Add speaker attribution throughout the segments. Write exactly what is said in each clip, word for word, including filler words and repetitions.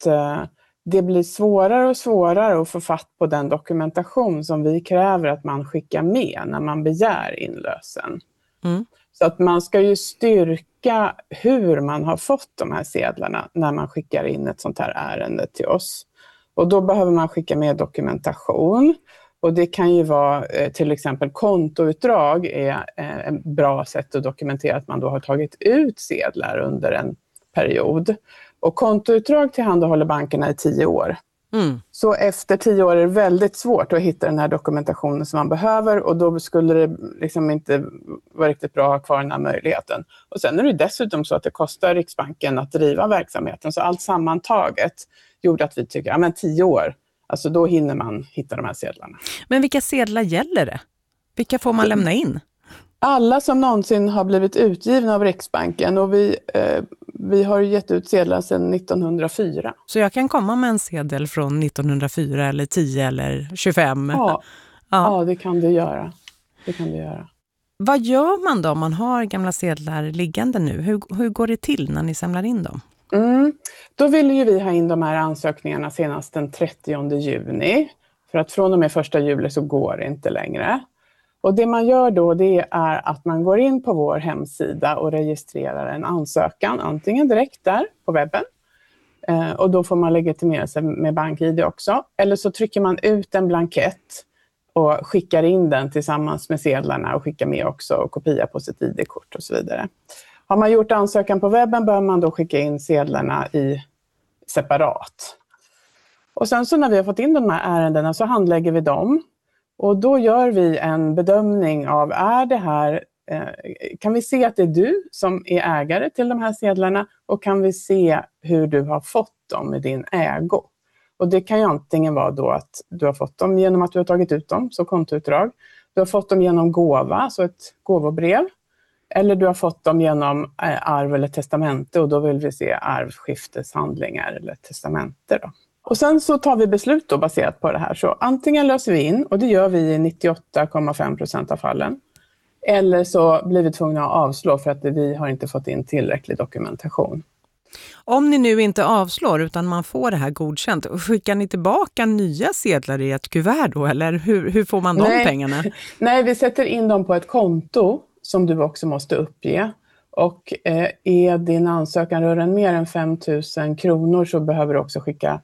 Speaker 1: att eh, det blir svårare och svårare att få fatt på den dokumentation som vi kräver att man skickar med när man begär inlösen.
Speaker 2: Mm.
Speaker 1: Så att man ska ju styrka hur man har fått de här sedlarna när man skickar in ett sånt här ärende till oss. Och då behöver man skicka med dokumentation. Och det kan ju vara eh, till exempel kontoutdrag är eh, ett bra sätt att dokumentera att man då har tagit ut sedlar under en period. Och kontoutdrag tillhandahåller bankerna i tio år.
Speaker 2: Mm.
Speaker 1: Så efter tio år är det väldigt svårt att hitta den här dokumentationen som man behöver, och då skulle det liksom inte vara riktigt bra att ha kvar den här möjligheten. Och sen är det dessutom så att det kostar Riksbanken att driva verksamheten, så allt sammantaget gjorde att vi tycker, ja men tio år, alltså då hinner man hitta de här sedlarna.
Speaker 2: Men vilka sedlar gäller det? Vilka får man lämna in?
Speaker 1: Alla som någonsin har blivit utgivna av Riksbanken, och vi, eh, vi har gett ut sedlar sedan nittonhundrafyra.
Speaker 2: Så jag kan komma med en sedel från nittonhundrafyra eller tio eller tjugofem?
Speaker 1: Ja,
Speaker 2: ja.
Speaker 1: ja det kan du göra. Det kan du göra.
Speaker 2: Vad gör man då om man har gamla sedlar liggande nu? Hur, hur går det till när ni samlar in dem?
Speaker 1: Mm. Då vill ju vi ha in de här ansökningarna senast den trettionde juni. För att från och med första juli så går det inte längre. Och det man gör då, det är att man går in på vår hemsida och registrerar en ansökan, antingen direkt där på webben. Eh, och då får man legitimera sig med BankI D också. Eller så trycker man ut en blankett och skickar in den tillsammans med sedlarna och skickar med också kopia på sitt I D-kort och så vidare. Har man gjort ansökan på webben bör man då skicka in sedlarna i separat. Och sen så när vi har fått in de här ärendena så handlägger vi dem. Och då gör vi en bedömning av, är det här, eh, kan vi se att det är du som är ägare till de här sedlarna, och kan vi se hur du har fått dem i din ägo. Och det kan ju antingen vara då att du har fått dem genom att du har tagit ut dem, så kontoutdrag. Du har fått dem genom gåva, så ett gåvobrev. Eller du har fått dem genom eh, arv eller testamente, och då vill vi se arvskifteshandlingar eller testamente då. Och sen så tar vi beslut då baserat på det här. Så antingen löser vi in, och det gör vi i nittioåtta komma fem procent av fallen. Eller så blir vi tvungna att avslå för att vi har inte fått in tillräcklig dokumentation.
Speaker 2: Om ni nu inte avslår utan man får det här godkänt, skickar ni tillbaka nya sedlar i ett kuvert då? Eller hur, hur får man de
Speaker 1: Nej.
Speaker 2: pengarna?
Speaker 1: Nej, vi sätter in dem på ett konto som du också måste uppge. Och eh, är din ansökan rör en mer än fem tusen kronor så behöver du också skicka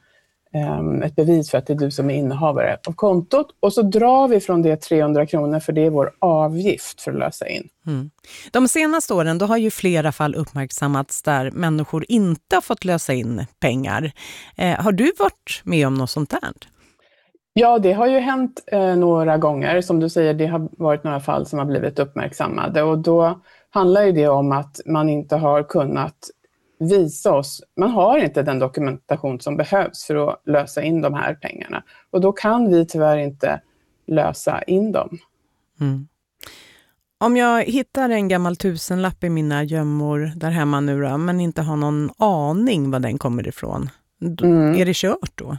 Speaker 1: ett bevis för att det är du som är innehavare av kontot. Och så drar vi från det trehundra kronor, för det är vår avgift för att lösa in.
Speaker 2: Mm. De senaste åren då har ju flera fall uppmärksammats där människor inte har fått lösa in pengar. Eh, har du varit med om något sånt där?
Speaker 1: Ja, det har ju hänt eh, några gånger. Som du säger, det har varit några fall som har blivit uppmärksammade. Och då handlar ju det om att man inte har kunnat visa oss, man har inte den dokumentation som behövs för att lösa in de här pengarna. Och då kan vi tyvärr inte lösa in dem.
Speaker 2: Mm. Om jag hittar en gammal tusenlapp i mina gömmor där hemma nu då, men inte har någon aning var den kommer ifrån, då, mm. är det kört då?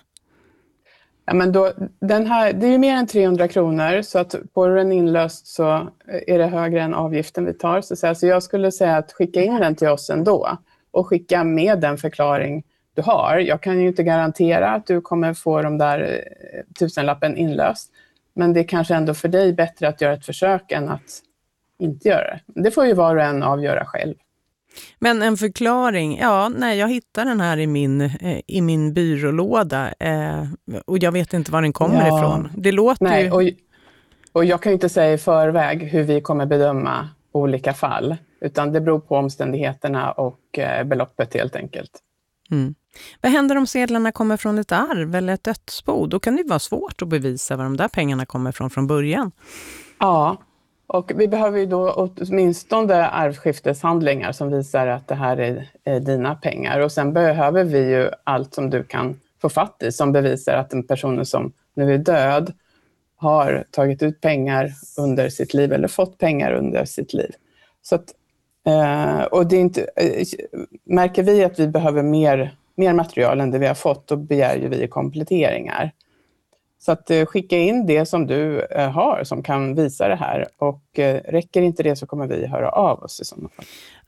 Speaker 1: Ja, men då, den här, det är ju mer än trehundra kronor, så att på den inlöst så är det högre än avgiften vi tar. Så, så jag skulle säga att skicka in den till oss ändå. Och skicka med den förklaring du har. Jag kan ju inte garantera att du kommer få de där tusenlappen inlöst. Men det är kanske ändå för dig bättre att göra ett försök än att inte göra det. Det får ju var och en avgöra själv.
Speaker 2: Men en förklaring, ja, nej, jag hittar den här i min, eh, i min byrålåda. Eh, och jag vet inte var den kommer ja. ifrån. Det låter
Speaker 1: nej,
Speaker 2: ju...
Speaker 1: Och, och jag kan ju inte säga i förväg hur vi kommer bedöma olika fall. Utan det beror på omständigheterna och eh, beloppet helt enkelt.
Speaker 2: Mm. Vad händer om sedlarna kommer från ett arv eller ett dödsbo? Då kan det vara svårt att bevisa var de där pengarna kommer från från början.
Speaker 1: Ja, och vi behöver ju då åtminstone arvskifteshandlingar som visar att det här är, är dina pengar. Och sen behöver vi ju allt som du kan få fatt i som bevisar att den personen som nu är död har tagit ut pengar under sitt liv eller fått pengar under sitt liv. Så att, eh, och det är inte, eh, märker vi att vi behöver mer, mer material än det vi har fått, då begär ju vi kompletteringar. Så att eh, skicka in det som du eh, har som kan visa det här, och eh, räcker inte det så kommer vi höra av oss i sådana fall.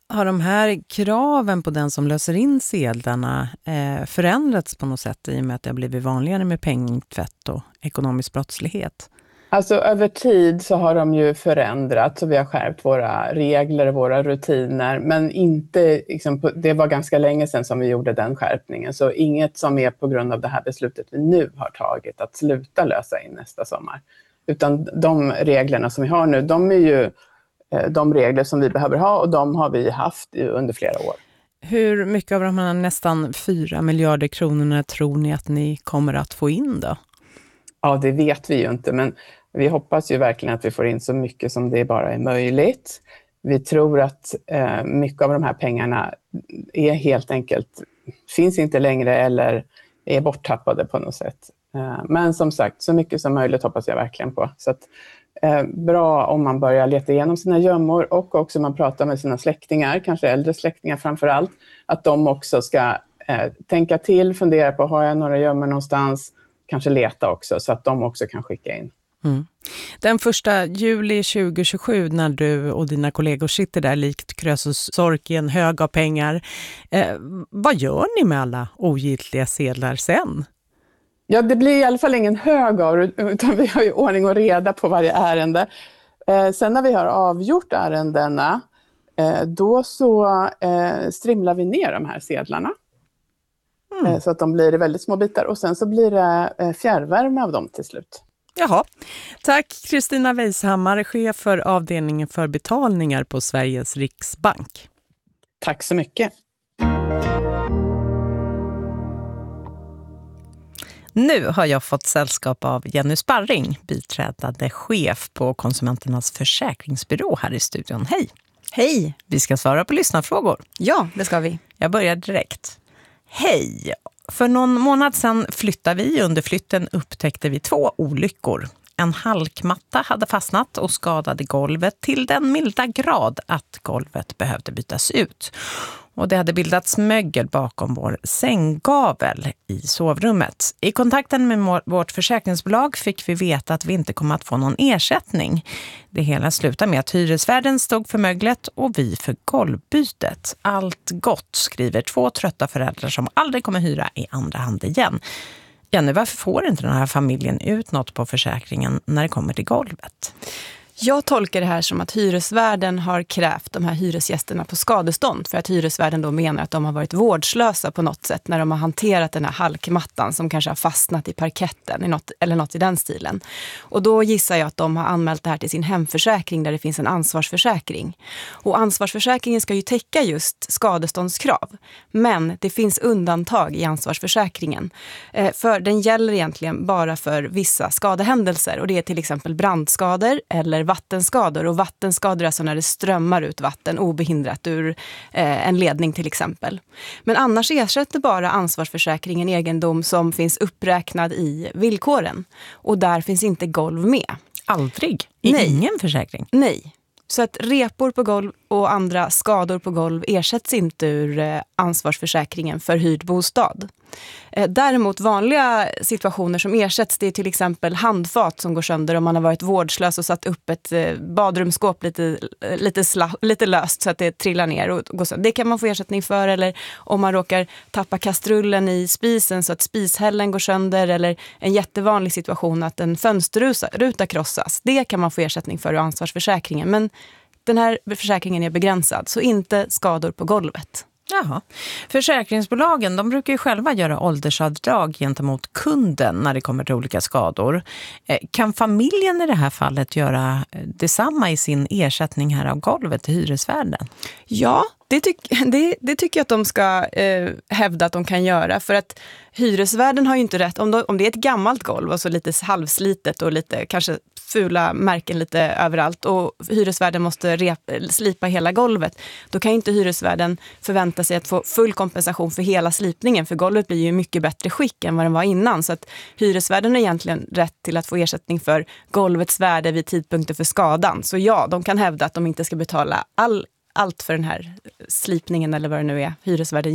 Speaker 2: Har de här kraven på den som löser in sedlarna eh, förändrats på något sätt i och med att det har blivit vanligare med pengtvätt och ekonomisk brottslighet?
Speaker 1: Alltså över tid så har de ju förändrats och vi har skärpt våra regler och våra rutiner, men inte, liksom, det var ganska länge sedan som vi gjorde den skärpningen, så inget som är på grund av det här beslutet vi nu har tagit att sluta lösa in nästa sommar. Utan de reglerna som vi har nu, de är ju de regler som vi behöver ha och de har vi haft under flera år.
Speaker 2: Hur mycket av de här nästan fyra miljarder kronorna tror ni att ni kommer att få in då?
Speaker 1: Ja, det vet vi ju inte, men vi hoppas ju verkligen att vi får in så mycket som det bara är möjligt. Vi tror att eh, mycket av de här pengarna är helt enkelt, finns inte längre eller är borttappade på något sätt. Eh, men som sagt, så mycket som möjligt hoppas jag verkligen på. Så att, eh, bra om man börjar leta igenom sina gömmor och också man pratar med sina släktingar, kanske äldre släktingar framför allt, att de också ska eh, tänka till, fundera på, har jag några gömmor någonstans? Kanske leta också så att de också kan skicka in.
Speaker 2: Mm. Den första juli tjugo tjugosju när du och dina kollegor sitter där likt Krösus Sork i en hög av pengar. Eh, vad gör ni med alla ogiltiga sedlar sen?
Speaker 1: Ja, det blir i alla fall ingen hög av, utan vi har ju ordning och reda på varje ärende. Eh, sen när vi har avgjort ärendena, eh, då så eh, strimlar vi ner de här sedlarna. Mm. Så att de blir väldigt små bitar och sen så blir det fjärrvärme av dem till slut.
Speaker 2: Jaha. Tack Kristina Weishammar, chef för avdelningen för betalningar på Sveriges Riksbank.
Speaker 1: Tack så mycket.
Speaker 2: Nu har jag fått sällskap av Jenny Sparring, biträdande chef på Konsumenternas försäkringsbyrå här i studion. Hej!
Speaker 3: Hej!
Speaker 2: Vi ska svara på lyssnarfrågor.
Speaker 3: Ja, det ska vi.
Speaker 2: Jag börjar direkt. Hej! För någon månad sedan flyttade vi. Under flytten upptäckte vi två olyckor. En halkmatta hade fastnat och skadade golvet till den milda grad att golvet behövde bytas ut. Och det hade bildats mögel bakom vår sänggavel i sovrummet. I kontakten med vårt försäkringsbolag fick vi veta att vi inte kommer att få någon ersättning. Det hela slutade med att hyresvärden stod för möglet och vi för golvbytet. Allt gott, skriver två trötta föräldrar som aldrig kommer hyra i andra hand igen. Jenny, varför får inte den här familjen ut något på försäkringen när det kommer till golvet?
Speaker 3: Jag tolkar det här som att hyresvärden har krävt de här hyresgästerna på skadestånd för att hyresvärden då menar att de har varit vårdslösa på något sätt när de har hanterat den här halkmattan som kanske har fastnat i parketten i något, eller något i den stilen. Och då gissar jag att de har anmält det här till sin hemförsäkring där det finns en ansvarsförsäkring. Och ansvarsförsäkringen ska ju täcka just skadeståndskrav. Men det finns undantag i ansvarsförsäkringen. Eh, för den gäller egentligen bara för vissa skadehändelser och det är till exempel brandskador eller vattenskador, och vattenskador är alltså när det strömmar ut vatten obehindrat ur eh, en ledning till exempel. Men annars ersätter bara ansvarsförsäkringen egendom som finns uppräknad i villkoren. Och där finns inte golv med.
Speaker 2: Aldrig? I
Speaker 3: Nej.
Speaker 2: Ingen försäkring?
Speaker 3: Nej. Så att repor på golv och andra skador på golv ersätts inte ur eh, ansvarsförsäkringen för hyrd bostad. Eh, däremot vanliga situationer som ersätts, det är till exempel handfat som går sönder om man har varit vårdslös och satt upp ett eh, badrumsskåp lite, lite, sla- lite löst så att det trillar ner och går sönder. Det kan man få ersättning för, eller om man råkar tappa kastrullen i spisen så att spishällen går sönder, eller en jättevanlig situation att en fönsterruta krossas. Det kan man få ersättning för i ansvarsförsäkringen, men den här försäkringen är begränsad, så inte skador på golvet.
Speaker 2: Jaha. Försäkringsbolagen, de brukar ju själva göra åldersavdrag gentemot kunden när det kommer till olika skador. Kan familjen i det här fallet göra detsamma i sin ersättning här av golvet till hyresvärden?
Speaker 3: Ja, det, tyck- det, det tycker jag att de ska eh, hävda att de kan göra, för att hyresvärden har ju inte rätt, om, de, om det är ett gammalt golv och så lite halvslitet och lite kanske fula märken lite överallt och hyresvärden måste rep- slipa hela golvet, då kan inte hyresvärden förvänta sig att få full kompensation för hela slipningen, för golvet blir ju mycket bättre skick än vad den var innan, så att hyresvärden har egentligen rätt till att få ersättning för golvets värde vid tidpunkten för skadan. Så ja, de kan hävda att de inte ska betala all, allt för den här slipningen eller vad det nu är hyresvärden gör.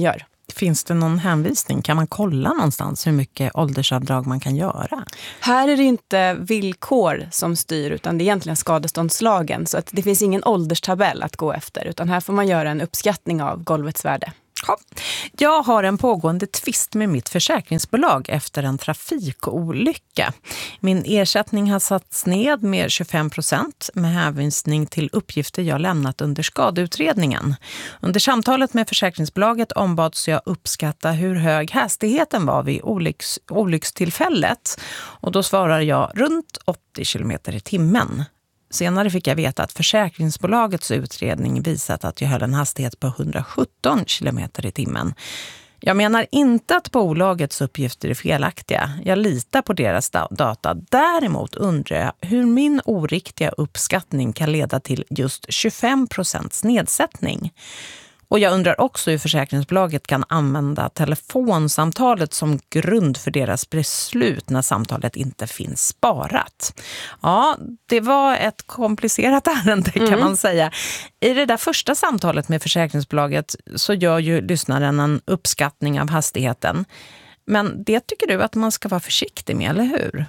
Speaker 2: Finns det någon hänvisning? Kan man kolla någonstans hur mycket åldersavdrag man kan göra?
Speaker 3: Här är det inte villkor som styr, utan det är egentligen skadeståndslagen. Så att det finns ingen ålderstabell att gå efter, utan här får man göra en uppskattning av golvets värde.
Speaker 2: Ja. Jag har en pågående tvist med mitt försäkringsbolag efter en trafikolycka. Min ersättning har satts ned med tjugofem procent med hänvisning till uppgifter jag lämnat under skadeutredningen. Under samtalet med försäkringsbolaget ombads jag uppskatta hur hög hastigheten var vid olycks- olyckstillfället. Och då svarar jag runt åttio kilometer i timmen. Senare fick jag veta att försäkringsbolagets utredning visat att jag höll en hastighet på hundrasjutton kilometer i timmen. Jag menar inte att bolagets uppgifter är felaktiga. Jag litar på deras data. Däremot undrar jag hur min oriktiga uppskattning kan leda till just tjugofem procent nedsättning. Och jag undrar också hur försäkringsbolaget kan använda telefonsamtalet som grund för deras beslut när samtalet inte finns sparat. Ja, det var ett komplicerat ärende kan mm. man säga. I det där första samtalet med försäkringsbolaget så gör ju lyssnaren en uppskattning av hastigheten. Men det tycker du att man ska vara försiktig med, eller hur?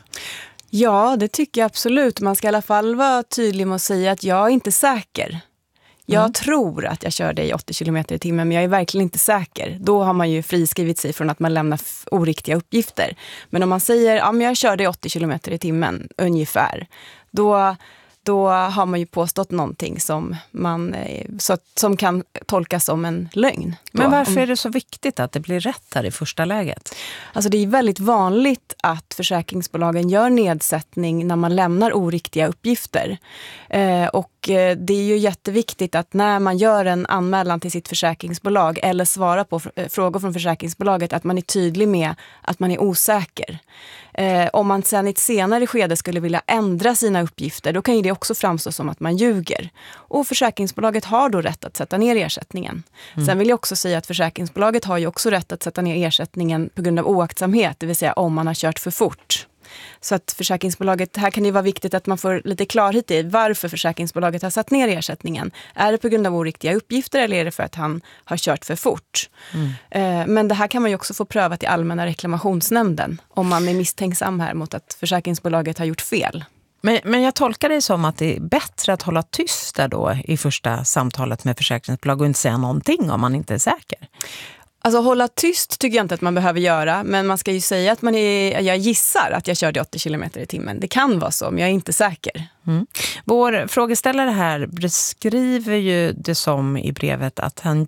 Speaker 3: Ja, det tycker jag absolut. Man ska i alla fall vara tydlig med att säga att jag är inte säker. Jag mm. tror att jag körde i åttio kilometer i timmen, men jag är verkligen inte säker. Då har man ju friskrivit sig från att man lämnar f- oriktiga uppgifter. Men om man säger att ja, jag körde i åttio kilometer i timmen ungefär, då, då har man ju påstått någonting som, man, så, som kan tolkas som en lögn.
Speaker 2: Men varför är det så viktigt att det blir rätt här i första läget?
Speaker 3: Alltså det är väldigt vanligt att försäkringsbolagen gör nedsättning när man lämnar oriktiga uppgifter. Eh, och eh, det är ju jätteviktigt att när man gör en anmälan till sitt försäkringsbolag eller svarar på f- frågor från försäkringsbolaget att man är tydlig med att man är osäker. Eh, om man sen i ett senare skede skulle vilja ändra sina uppgifter, då kan ju det också framstå som att man ljuger. Och försäkringsbolaget har då rätt att sätta ner ersättningen. Mm. Sen vill jag också säga att försäkringsbolaget har ju också rätt att sätta ner ersättningen på grund av oaktsamhet, det vill säga om man har kört för fort. Så att försäkringsbolaget, här kan det vara viktigt att man får lite klarhet i varför försäkringsbolaget har satt ner ersättningen. Är det på grund av oriktiga uppgifter eller är det för att han har kört för fort? Mm. Men det här kan man ju också få pröva till Allmänna reklamationsnämnden om man är misstänksam här mot att försäkringsbolaget har gjort fel.
Speaker 2: Men, men jag tolkar det som att det är bättre att hålla tyst där då i första samtalet med försäkringsbolag och inte säga någonting om man inte är säker.
Speaker 3: Alltså hålla tyst tycker jag inte att man behöver göra, men man ska ju säga att man är, jag gissar att jag körde åttio kilometer i timmen. Det kan vara så, men jag är inte säker.
Speaker 2: Mm. Vår frågeställare här beskriver ju det som i brevet att han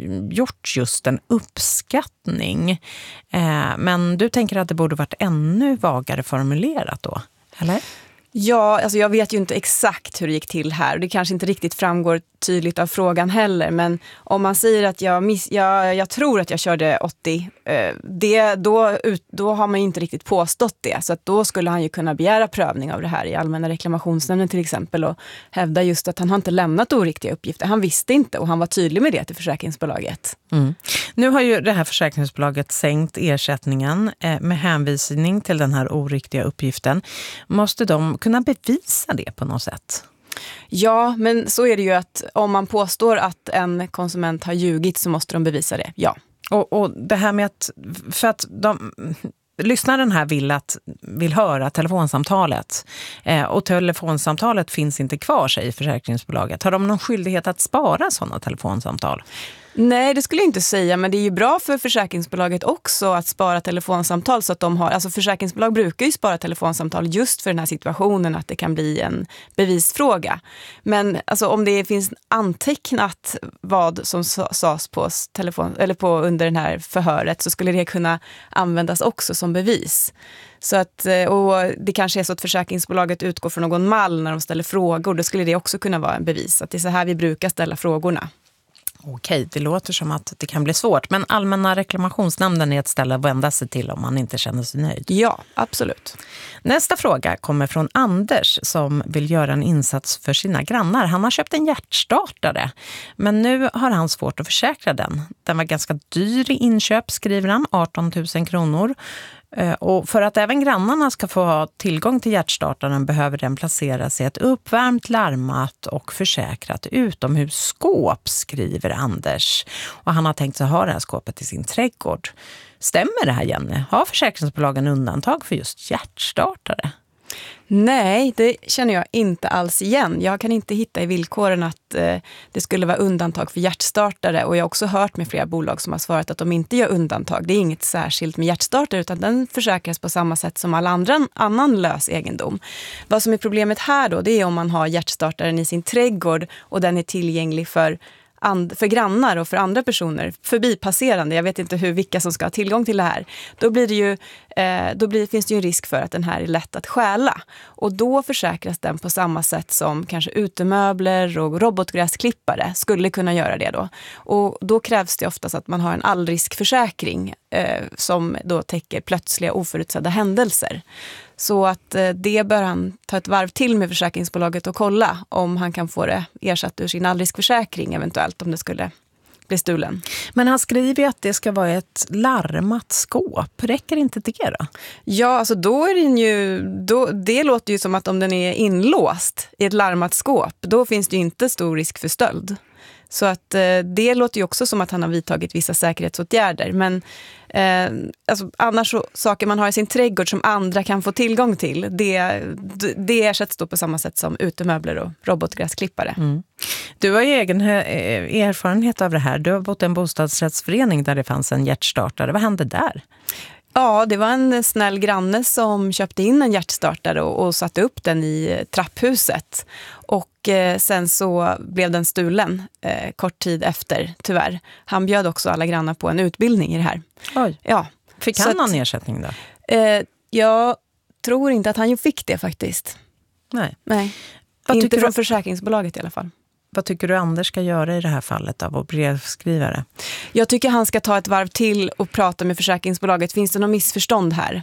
Speaker 2: gjort just en uppskattning. Eh, men du tänker att det borde varit ännu vagare formulerat då, eller?
Speaker 3: Ja, alltså jag vet ju inte exakt hur det gick till här och det kanske inte riktigt framgår tydligt av frågan heller, men om man säger att jag, miss, jag, jag tror att jag körde åttio, eh, det, då, ut, då har man ju inte riktigt påstått det, så att då skulle han ju kunna begära prövning av det här i Allmänna reklamationsnämnden till exempel och hävda just att han har inte lämnat oriktiga uppgifter. Han visste inte och han var tydlig med det till försäkringsbolaget.
Speaker 2: Mm. Nu har ju det här försäkringsbolaget sänkt ersättningen eh, med hänvisning till den här oriktiga uppgiften. Måste de kunna bevisa det på något sätt?
Speaker 3: Ja, men så är det ju att om man påstår att en konsument har ljugit så måste de bevisa det, ja.
Speaker 2: Och, och det här med att, för att de, lyssnaren här vill, att, vill höra telefonsamtalet eh, och telefonsamtalet finns inte kvar, säger försäkringsbolaget. Har de någon skyldighet att spara sådana telefonsamtal?
Speaker 3: Nej, det skulle jag inte säga, men det är ju bra för försäkringsbolaget också att spara telefonsamtal så att de har, alltså försäkringsbolag brukar ju spara telefonsamtal just för den här situationen att det kan bli en bevisfråga. Men alltså om det finns antecknat vad som sades på telefon eller på under den här förhöret så skulle det kunna användas också som bevis. Så att, och det kanske är så att försäkringsbolaget utgår från någon mall när de ställer frågor, då skulle det också kunna vara en bevis att det är så här vi brukar ställa frågorna.
Speaker 2: Okej, det låter som att det kan bli svårt. Men Allmänna reklamationsnämnden är ett ställe att vända sig till om man inte känner sig nöjd.
Speaker 3: Ja, absolut.
Speaker 2: Nästa fråga kommer från Anders som vill göra en insats för sina grannar. Han har köpt en hjärtstartare, men nu har han svårt att försäkra den. Den var ganska dyr i inköp, skriver han, arton tusen kronor. Och för att även grannarna ska få ha tillgång till hjärtstartaren behöver den placeras i ett uppvärmt, larmat och försäkrat utomhusskåp, skriver Anders. Och han har tänkt sig ha det här skåpet i sin trädgård. Stämmer det här, Jenny? Har försäkringsbolagen undantag för just hjärtstartare?
Speaker 3: Nej, det känner jag inte alls igen. Jag kan inte hitta i villkoren att eh, det skulle vara undantag för hjärtstartare. Och jag har också hört med flera bolag som har svarat att de inte gör undantag. Det är inget särskilt med hjärtstartare utan den försäkras på samma sätt som all andra, annan lös egendom. Vad som är problemet här då, det är om man har hjärtstartaren i sin trädgård och den är tillgänglig för And, för grannar och för andra personer, förbipasserande, jag vet inte hur vilka som ska ha tillgång till det här, då, blir det ju, eh, då blir, finns det ju en risk för att den här är lätt att stjäla. Och då försäkras den på samma sätt som kanske utemöbler och robotgräsklippare skulle kunna göra det då. Och då krävs det oftast att man har en allriskförsäkring eh, som då täcker plötsliga oförutsedda händelser. Så att eh, det bör han ta ett varv till med försäkringsbolaget och kolla om han kan få det ersatt ur sin allriskförsäkring eventuellt om det skulle bli stulen.
Speaker 2: Men han skriver ju att det ska vara ett larmat skåp. Räcker inte det då?
Speaker 3: Ja, alltså då är den ju, då, det låter ju som att om den är inlåst i ett larmat skåp, då finns det ju inte stor risk för stöld. Så att eh, det låter ju också som att han har vidtagit vissa säkerhetsåtgärder. Men eh, alltså, annars så, saker man har i sin trädgård som andra kan få tillgång till, det, det ersätts då på samma sätt som utemöbler och robotgräsklippare. Mm.
Speaker 2: Du har ju egen erfarenhet av det här. Du har bott i en bostadsrättsförening där det fanns en hjärtstartare. Vad hände där?
Speaker 3: Ja, det var en snäll granne som köpte in en hjärtstartare och, och satte upp den i trapphuset. Och eh, sen så blev den stulen eh, kort tid efter, tyvärr. Han bjöd också alla grannar på en utbildning i det här.
Speaker 2: Oj.
Speaker 3: Ja.
Speaker 2: Fick han någon ersättning då?
Speaker 3: Eh, jag tror inte att han ju fick det faktiskt.
Speaker 2: Nej.
Speaker 3: Nej.
Speaker 2: Vad
Speaker 3: inte från
Speaker 2: du...
Speaker 3: försäkringsbolaget i alla fall.
Speaker 2: Vad tycker du Anders ska göra i det här fallet av vår brevskrivare?
Speaker 3: Jag tycker han ska ta ett varv till och prata med försäkringsbolaget. Finns det någon missförstånd här?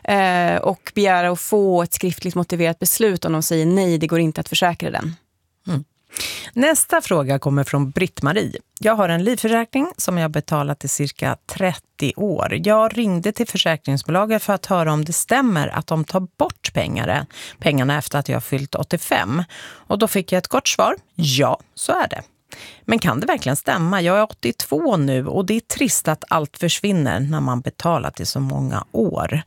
Speaker 3: Eh, och begära att få ett skriftligt motiverat beslut om de säger nej, det går inte att försäkra den.
Speaker 2: Mm. Nästa fråga kommer från Britt-Marie. Jag har en livförsäkring som jag betalat i cirka trettio år. Jag ringde till försäkringsbolaget för att höra om det stämmer att de tar bort pengar, pengarna efter att jag fyllt åttiofem. Och då fick jag ett kort svar. Ja, så är det. Men kan det verkligen stämma? Jag är åttiotvå nu och det är trist att allt försvinner när man betalat i så många år.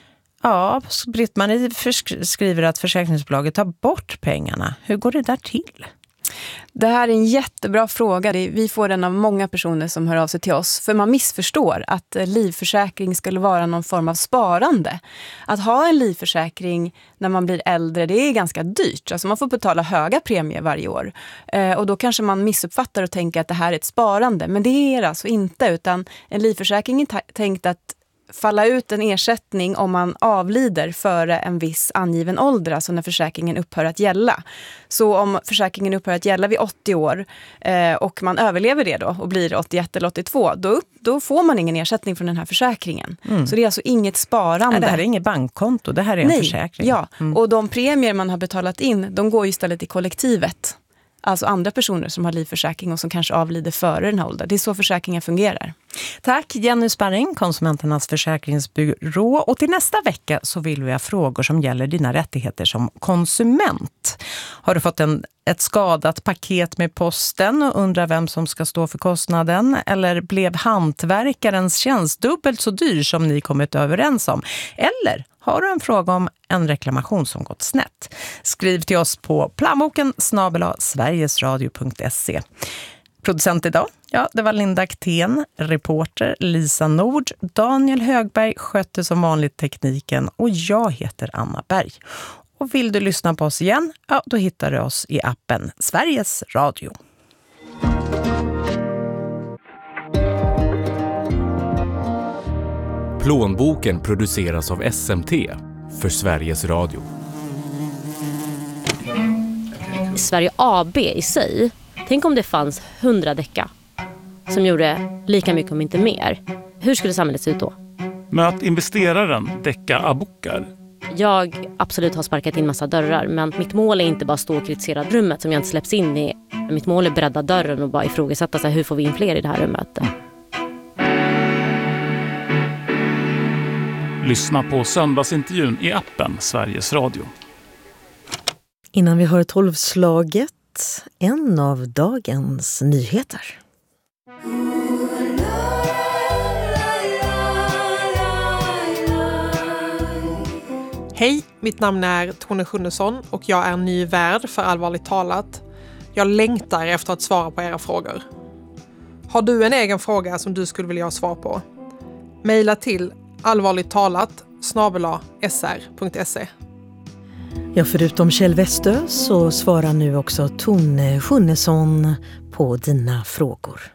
Speaker 2: Ja, Britt-Marie skriver att försäkringsbolaget tar bort pengarna. Hur går det där till?
Speaker 3: Det här är en jättebra fråga. Vi får den av många personer som hör av sig till oss. För man missförstår att livförsäkring skulle vara någon form av sparande. Att ha en livförsäkring när man blir äldre, det är ganska dyrt. Alltså man får betala höga premier varje år. Eh, och då kanske man missuppfattar och tänker att det här är ett sparande. Men det är det alltså inte, utan en livförsäkring är t- tänkt att falla ut en ersättning om man avlider före en viss angiven ålder, alltså när försäkringen upphör att gälla. Så om försäkringen upphör att gälla vid åttio år eh, och man överlever det då och blir åttioett eller åttiotvå, då, då får man ingen ersättning från den här försäkringen. Mm. Så det är alltså inget sparande.
Speaker 2: Nej, det här är inget bankkonto, det här är en
Speaker 3: Nej,
Speaker 2: försäkring.
Speaker 3: Ja,
Speaker 2: mm.
Speaker 3: och de premier man har betalat in, de går ju istället i kollektivet. Alltså andra personer som har livförsäkring och som kanske avlider före den här åldern. Det är så försäkringen fungerar.
Speaker 2: Tack Jenny Sparring, Konsumenternas försäkringsbyrå. Och till nästa vecka så vill vi ha frågor som gäller dina rättigheter som konsument. Har du fått en, ett skadat paket med posten och undrar vem som ska stå för kostnaden? Eller blev hantverkarens tjänst dubbelt så dyr som ni kommit överens om? Eller har du en fråga om en reklamation som gått snett? Skriv till oss på plånboken snabel-a sverigesradio punkt se. Producent idag, ja, det var Linda Ktén, reporter Lisa Nord, Daniel Högberg skötte som vanligt tekniken och jag heter Anna Berg. Och vill du lyssna på oss igen, ja, då hittar du oss i appen Sveriges Radio.
Speaker 4: Plånboken produceras av S M T för Sveriges Radio.
Speaker 5: Sverige A B i sig, tänk om det fanns hundra däckar som gjorde lika mycket om inte mer. Hur skulle samhället se ut då?
Speaker 6: Men att investeraren Däcka abokar.
Speaker 5: Jag absolut har sparkat in massa dörrar, men mitt mål är inte bara stå och kritisera rummet som jag inte släpps in i. Mitt mål är bredda dörren och bara ifrågasätta sig, hur får vi in fler i det här rummet?
Speaker 6: Lyssna på söndagsintervjun i appen Sveriges Radio.
Speaker 7: Innan vi hör tolvslaget, en av dagens nyheter.
Speaker 8: Hej, mitt namn är Tone Schunnesson och jag är ny värd för Allvarligt talat. Jag längtar efter att svara på era frågor. Har du en egen fråga som du skulle vilja ha svar på? Maila till allvarligttalat snabel-a s r punkt se.
Speaker 7: Ja, förutom Kjell Westö så svarar nu också Tone Schunnesson på dina frågor.